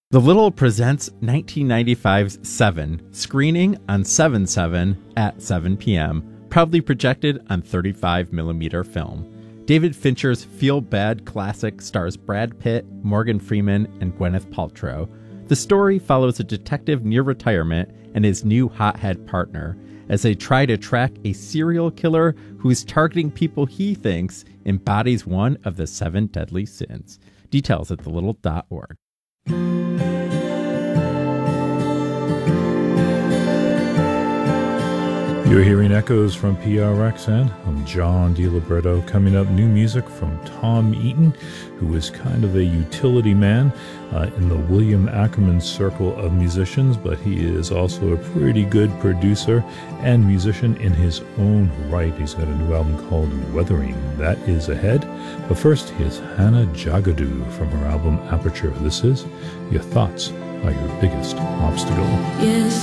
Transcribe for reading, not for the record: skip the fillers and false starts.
The Little presents 1995's Seven, screening on 7/7 at 7 p.m., proudly projected on 35mm film. David Fincher's feel-bad classic stars Brad Pitt, Morgan Freeman, and Gwyneth Paltrow. The story follows a detective near retirement and his new hothead partner as they try to track a serial killer who's targeting people he thinks embodies one of the 7 deadly sins. Details at thelittle.org. You're hearing echoes from PRXN. I'm John DiLiberto. Coming up, new music from Tom Eaton, who is kind of a utility man in the William Ackerman circle of musicians, but he is also a pretty good producer and musician in his own right. He's got a new album called Weathering. That is ahead. But first, here's Hannah Jagadu from her album Aperture. This is Your Thoughts Are Your Biggest Obstacle. Yes.